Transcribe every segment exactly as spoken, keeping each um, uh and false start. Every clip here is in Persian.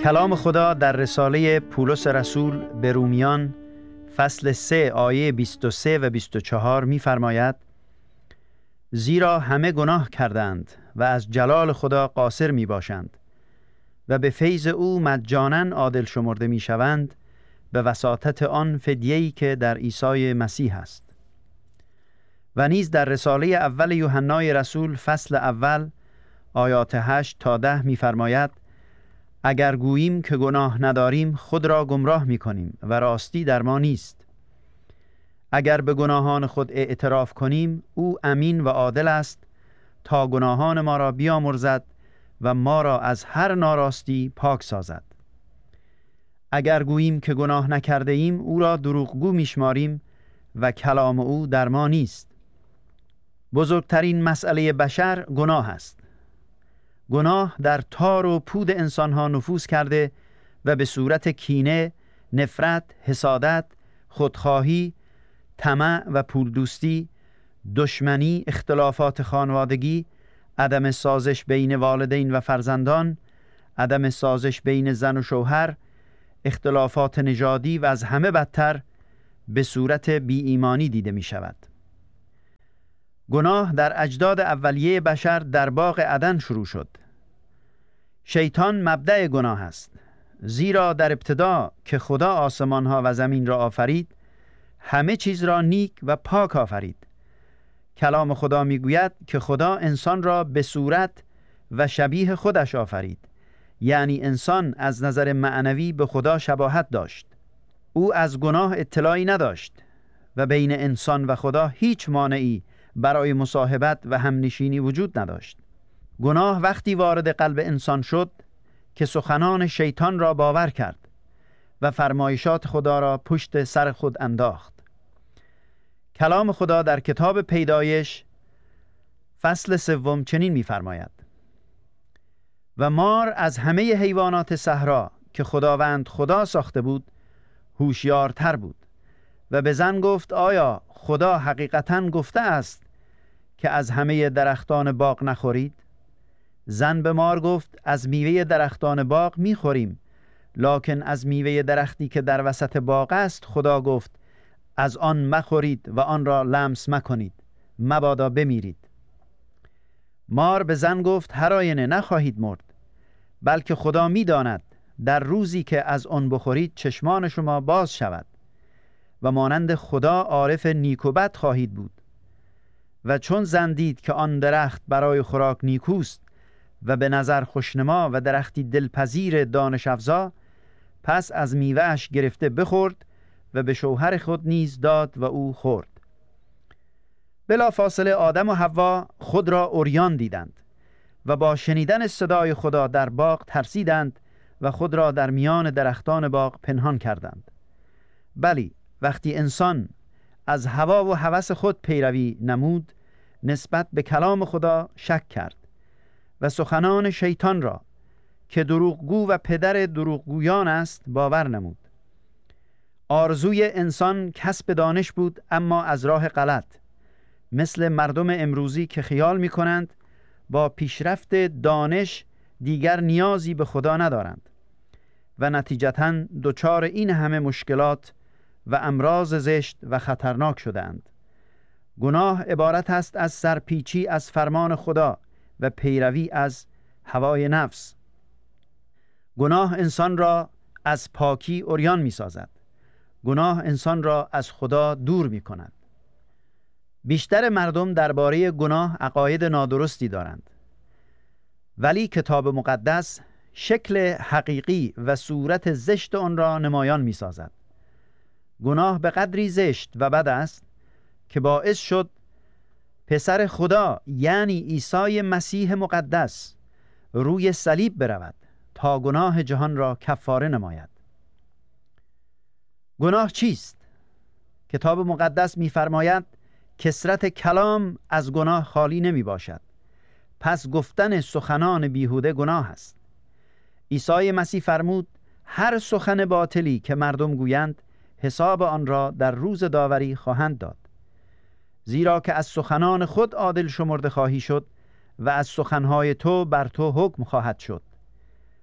کلام خدا در رساله پولس رسول به رومیان فصل سه آیه بیست و سه و بیست و چهار می فرماید: زیرا همه گناه کردند و از جلال خدا قاصر می باشند و به فیض او مجانا عادل شمرده می شوند به وساطت آن فدیه‌ای که در عیسی مسیح است. و نیز در رساله اول یوحنای رسول فصل اول آیات هشت تا ده می فرماید: اگر گوییم که گناه نداریم خود را گمراه می کنیم و راستی در ما نیست. اگر به گناهان خود اعتراف کنیم او امین و عادل است تا گناهان ما را بیامرزد و ما را از هر ناراستی پاک سازد. اگر گوییم که گناه نکرده ایم او را دروغگو میشماریم و کلام او در ما نیست. بزرگترین مسئله بشر گناه است. گناه در تار و پود انسانها نفوذ کرده و به صورت کینه، نفرت، حسادت، خودخواهی، طمع و پول دوستی، دشمنی، اختلافات خانوادگی، عدم سازش بین والدین و فرزندان، عدم سازش بین زن و شوهر، اختلافات نژادی و از همه بدتر به صورت بی ایمانی دیده می شود. گناه در اجداد اولیه بشر در باغ عدن شروع شد. شیطان مبدأ گناه است، زیرا در ابتدا که خدا آسمانها و زمین را آفرید همه چیز را نیک و پاک آفرید. کلام خدا میگوید که خدا انسان را به صورت و شبیه خودش آفرید، یعنی انسان از نظر معنوی به خدا شباهت داشت. او از گناه اطلاعی نداشت و بین انسان و خدا هیچ مانعی برای مصاحبت و همنشینی وجود نداشت. گناه وقتی وارد قلب انسان شد که سخنان شیطان را باور کرد و فرمایشات خدا را پشت سر خود انداخت. کلام خدا در کتاب پیدایش فصل سوم چنین می‌فرماید: و مار از همه حیوانات صحرا که خداوند خدا ساخته بود هوشیارتر بود و به زن گفت آیا خدا حقیقتاً گفته است که از همه درختان باغ نخورید؟ زن به مار گفت از میوه درختان باغ میخوریم، لکن از میوه درختی که در وسط باغ است خدا گفت از آن مخورید و آن را لمس مکنید، مبادا بمیرید. مار به زن گفت هر آینه نخواهید مرد، بلکه خدا میداند در روزی که از آن بخورید چشمان شما باز شود و مانند خدا عارف نیک و بد خواهید بود. و چون زن دید که آن درخت برای خوراک نیکوست و به نظر خوشنما و درختی دلپذیر دانش افزا، پس از میوه‌اش گرفته بخورد و به شوهر خود نیز داد و او خورد. بلافاصله آدم و حوا خود را عریان دیدند و با شنیدن صدای خدا در باغ ترسیدند و خود را در میان درختان باغ پنهان کردند. بلی، وقتی انسان از هوا و هوس خود پیروی نمود، نسبت به کلام خدا شک کرد و سخنان شیطان را که دروغگو و پدر دروغگویان است باور نمود. آرزوی انسان کسب دانش بود، اما از راه غلط، مثل مردم امروزی که خیال می کنند با پیشرفت دانش دیگر نیازی به خدا ندارند و نتیجتاً دچار این همه مشکلات و امراض زشت و خطرناک شدند. گناه عبارت است از سرپیچی از فرمان خدا و پیروی از هوای نفس. گناه انسان را از پاکی عریان می سازد. گناه انسان را از خدا دور می کند. بیشتر مردم درباره گناه عقاید نادرستی دارند، ولی کتاب مقدس شکل حقیقی و صورت زشت آن را نمایان می سازد. گناه به قدری زشت و بد است که باعث شد پسر خدا یعنی عیسی مسیح مقدس روی صلیب برود تا گناه جهان را کفاره نماید. گناه چیست؟ کتاب مقدس می‌فرماید کثرت کلام از گناه خالی نمی باشد، پس گفتن سخنان بیهوده گناه است. عیسی مسیح فرمود هر سخن باطلی که مردم گویند حساب آن را در روز داوری خواهند داد، زیرا که از سخنان خود عادل شمرده خواهی شد و از سخنهای تو بر تو حکم خواهد شد.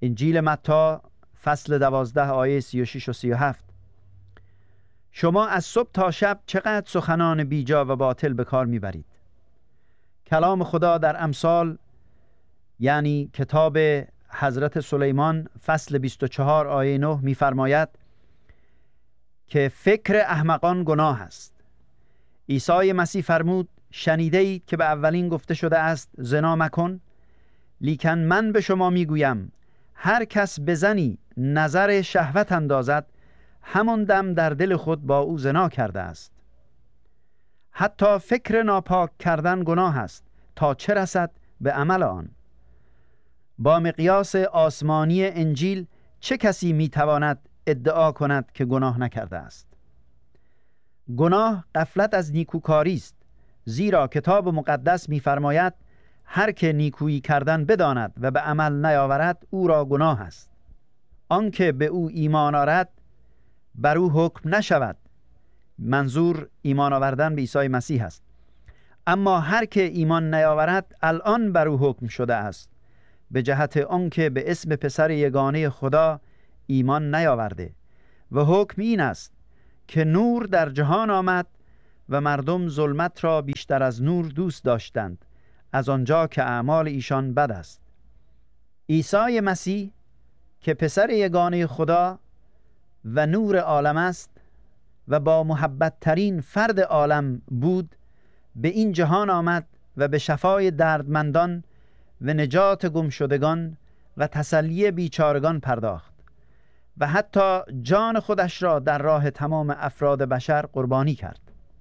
انجیل متی فصل دوازده آیه سی و شش و سی و هفت. شما از صبح تا شب چقدر سخنان بیجا و باطل به کار میبرید. کلام خدا در امثال یعنی کتاب حضرت سلیمان فصل بیست و چهار آیه نه میفرماید که فکر احمقان گناه است. عیسی مسیح فرمود شنیده اید که به اولین گفته شده است زنا مکن، لیکن من به شما میگویم هر کس به زنی نظر شهوت اندازد همان دم در دل خود با او زنا کرده است. حتی فکر ناپاک کردن گناه است تا چه رسد به عمل آن. با مقیاس آسمانی انجیل چه کسی میتواند ادعا کند که گناه نکرده است؟ گناه غفلت از نیکوکاری است، زیرا کتاب مقدس می‌فرماید هر که نیکویی کردن بداند و به عمل نیاورد او را گناه است. آنکه به او ایمان آورد بر او حکم نشود. منظور ایمان آوردن به عیسی مسیح است. اما هر که ایمان نیاورد الان بر او حکم شده است، به جهت آنکه به اسم پسر یگانه خدا ایمان نیاورده. و حکم این است که نور در جهان آمد و مردم ظلمت را بیشتر از نور دوست داشتند، از آنجا که اعمال ایشان بد است. عیسی مسیح که پسر یگانه خدا و نور عالم است و با محبت ترین فرد عالم بود، به این جهان آمد و به شفای دردمندان و نجات گمشدگان و تسلی بیچارگان پرداخت و حتی جان خودش را در راه تمام افراد بشر قربانی کرد.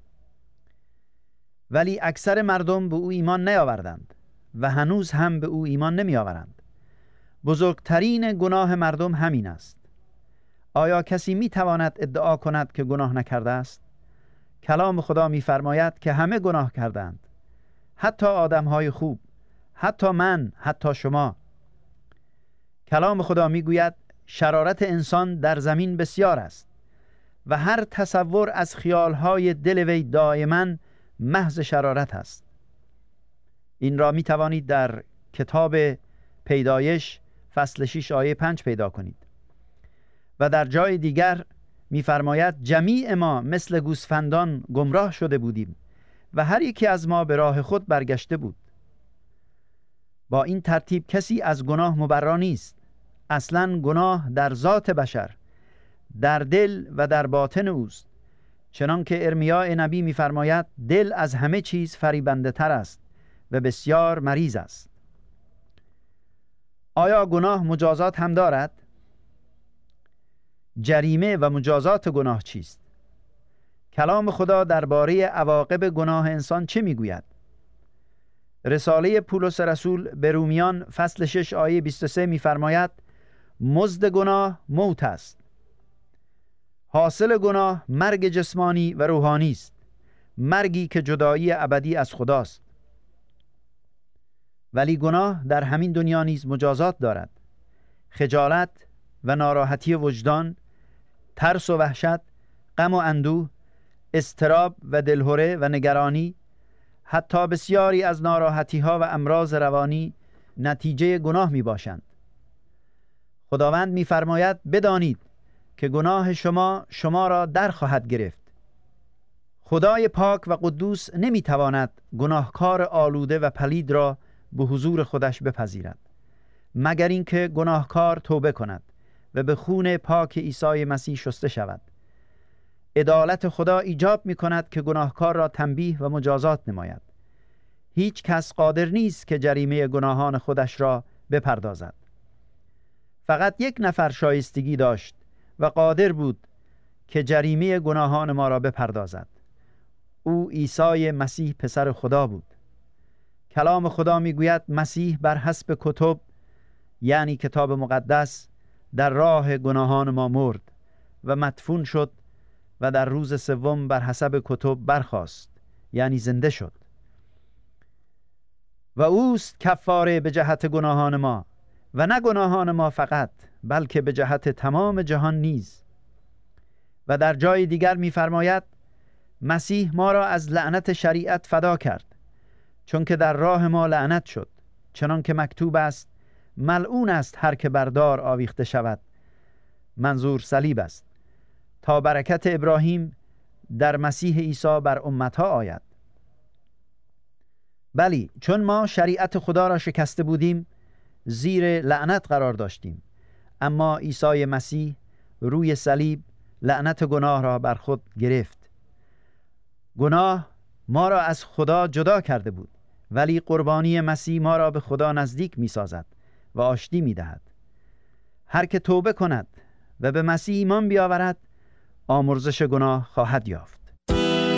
ولی اکثر مردم به او ایمان نیاوردند و هنوز هم به او ایمان نمی آورند. بزرگترین گناه مردم همین است. آیا کسی می تواند ادعا کند که گناه نکرده است؟ کلام خدا می فرماید که همه گناه کردند، حتی آدمهای خوب، حتی من، حتی شما. کلام خدا می گوید شرارت انسان در زمین بسیار است و هر تصور از خیالهای دل وی دائما محض شرارت است. این را می توانید در کتاب پیدایش فصل شش آیه پنج پیدا کنید. و در جای دیگر می‌فرماید جمیع ما مثل گوسفندان گمراه شده بودیم و هر یکی از ما به راه خود برگشته بود. با این ترتیب کسی از گناه مبرا نیست. اصلاً گناه در ذات بشر، در دل و در باطن اوست. چنان که ارمیا نبی می‌فرماید دل از همه چیز فریبنده تر است و بسیار مریض است. آیا گناه مجازات هم دارد؟ جریمه و مجازات گناه چیست؟ کلام خدا درباره عواقب گناه انسان چه میگوید؟ رساله پولس رسول به رومیان فصل شش آیه بیست و سه میفرماید مزد گناه موت است. حاصل گناه مرگ جسمانی و روحانی است، مرگی که جدایی ابدی از خداست. ولی گناه در همین دنیا نیز مجازات دارد. خجالت و ناراحتی وجدان، ترس و وحشت، غم و اندوه، اضطراب و دلهره و نگرانی، حتی بسیاری از ناراحتی ها و امراض روانی نتیجه گناه می باشند. خداوند می فرماید بدانید که گناه شما شما را در خواهد گرفت. خدای پاک و قدوس نمی تواند گناهکار آلوده و پلید را به حضور خودش بپذیرد، مگر اینکه گناهکار توبه کند و به خون پاک عیسی مسیح شسته شود. عدالت خدا ایجاب می کند که گناهکار را تنبیه و مجازات نماید. هیچ کس قادر نیست که جریمه گناهان خودش را بپردازد. فقط یک نفر شایستگی داشت و قادر بود که جریمه گناهان ما را بپردازد. او عیسی مسیح پسر خدا بود. کلام خدا می گوید مسیح بر حسب کتب یعنی کتاب مقدس در راه گناهان ما مرد و مدفون شد و در روز سوم بر حسب کتب برخاست یعنی زنده شد. و اوست کفاره به جهت گناهان ما و نه گناهان ما فقط، بلکه به جهت تمام جهان نیز. و در جای دیگر می‌فرماید مسیح ما را از لعنت شریعت فدا کرد، چون که در راه ما لعنت شد، چنان که مکتوب است ملعون است هر که بردار آویخته شود. منظور صلیب است، تا برکت ابراهیم در مسیح عیسی بر امتها آید. بلی، چون ما شریعت خدا را شکسته بودیم زیر لعنت قرار داشتیم، اما عیسی مسیح روی صلیب لعنت گناه را بر خود گرفت. گناه ما را از خدا جدا کرده بود، ولی قربانی مسیح ما را به خدا نزدیک می سازد و آشتی می دهد. هر که توبه کند و به مسیح ایمان بیاورد آمرزش گناه خواهد یافت.